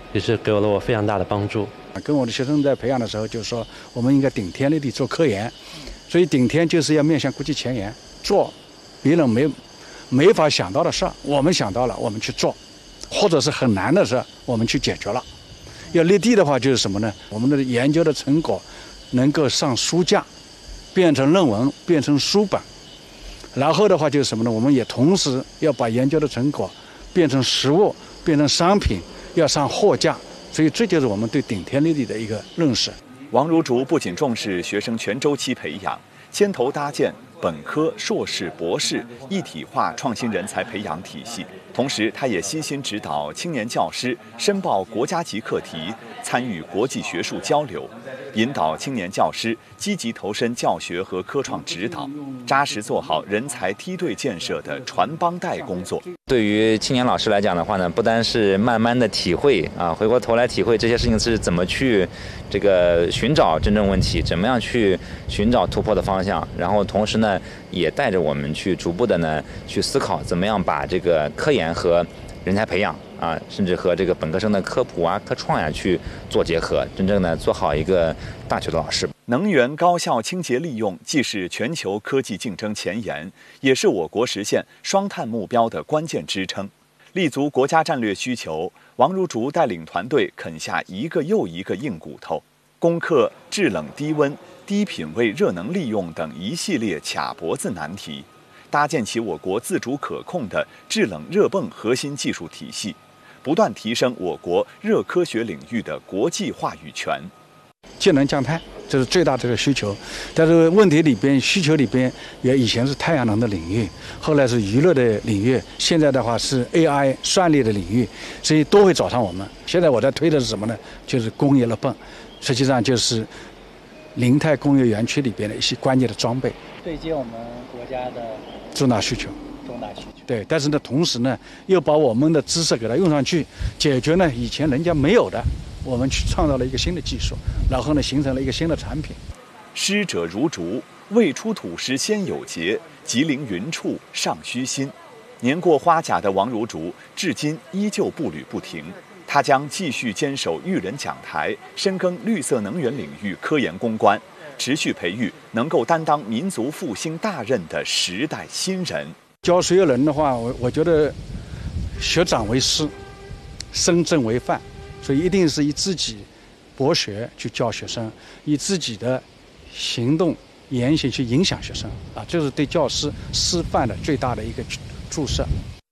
也是给了我非常大的帮助。 跟我的学生在培养的时候，就是说我们应该顶天立地做科研，所以顶天就是要面向国际前沿，做别人没法想到的事儿，我们想到了，我们去做，或者是很难的事儿，我们去解决了。要立地的话，就是什么呢？我们的研究的成果能够上书架，变成论文，变成书本。然后的话就是什么呢？我们也同时要把研究的成果变成实物，变成商品，要上货架。所以这就是我们对顶天立地的一个认识。 王如竹不仅重视学生全周期培养，牵头搭建本科、硕士、博士一体化创新人才培养体系，同时他也悉心指导青年教师申报国家级课题，参与国际学术交流，引导青年教师积极投身教学和科创指导，扎实做好人才梯队建设的传帮带工作。 对于青年老师来讲的话呢，不单是慢慢的体会啊，回过头来体会这些事情是怎么去这个寻找真正问题，怎么样去寻找突破的方向，然后同时呢，也带着我们去逐步的呢去思考，怎么样把这个科研和人才培养啊，甚至和这个本科生的科普啊、科创呀去做结合，真正的做好一个大学的老师。 能源高效清洁利用既是全球科技竞争前沿，也是我国实现双碳目标的关键支撑。立足国家战略需求，王如竹带领团队啃下一个又一个硬骨头，攻克制冷低温、低品位热能利用等一系列卡脖子难题，搭建起我国自主可控的制冷热泵核心技术体系，不断提升我国热科学领域的国际话语权。 节能降碳，这是最大这个需求。但是问题里边、需求里边，也以前是太阳能的领域，后来是娱乐的领域，现在的话是 AI 算力的领域，所以都会找上我们。现在我在推的是什么呢？就是工业热泵，实际上就是临泰工业园区里边的一些关键的装备， 对接我们国家的重大需求。对，但是呢，同时呢，又把我们的知识给它用上去，解决呢以前人家没有的，我们去创造了一个新的技术，然后呢，形成了一个新的产品。 师者如竹，未出土时先有节，吉林云处尚虚心。年过花甲的王如竹，至今依旧步履不停。他将继续坚守育人讲台，深耕绿色能源领域科研攻关，持续培育能够担当民族复兴大任的时代新人。 教所有人的话，我觉得学长为师，身正为范，所以一定是以自己博学去教学生，以自己的行动言行去影响学生啊，这是对教师师范的最大的一个注释。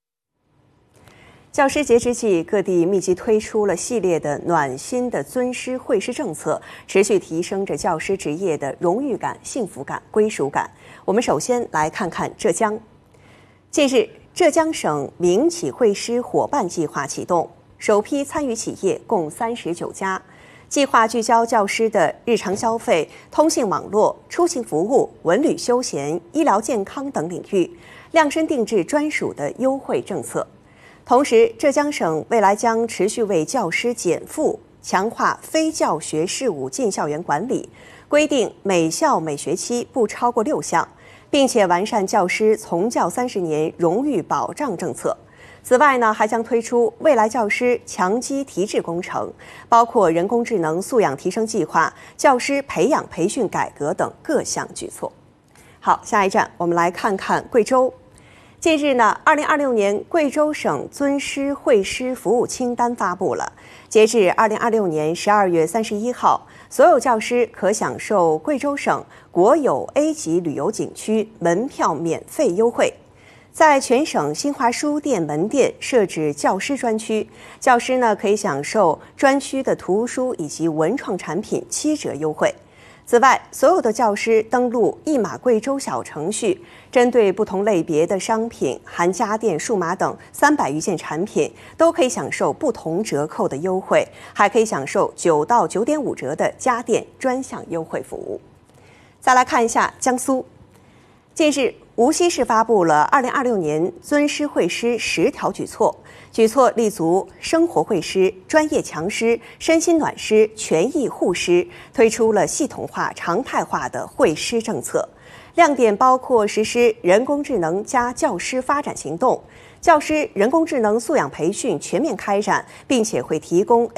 教师节之际，各地密集推出了系列的暖心的尊师惠师政策，持续提升着教师职业的荣誉感、幸福感、归属感。我们首先来看看浙江。近日，浙江省民企惠师伙伴计划启动，首批参与企业共39家。计划聚焦教师的日常消费、通信网络、出行服务、文旅休闲、医疗健康等领域，量身定制专属的优惠政策。同时，浙江省未来将持续为教师减负，强化非教学事务进校园管理，规定每校每学期不超过6项，并且完善教师从教30年荣誉保障政策。此外呢，还将推出未来教师强基提质工程，包括人工智能素养提升计划、教师培养培训改革等各项举措。好，下一站我们来看看贵州。近日呢，2026年贵州省尊师惠师服务清单发布了。截至2026年12月31号，所有教师可享受贵州省国有 A 级旅游景区门票免费优惠。在全省新华书店门店设置教师专区，教师呢可以享受专区的图书以及文创产品7折优惠。此外，所有的教师登录一码贵州小程序，针对不同类别的商品，含家电、数码等300余件产品，都可以享受不同折扣的优惠，还可以享受9到9.5折的家电专项优惠服务。再来看一下江苏。近日，无锡市发布了2026年尊师惠师10条举措，举措立足生活惠师、专业强师、身心暖师、权益护师，推出了系统化、常态化的惠师政策。亮点包括实施人工智能加教师发展行动，教师人工智能素养培训全面开展，并且会提供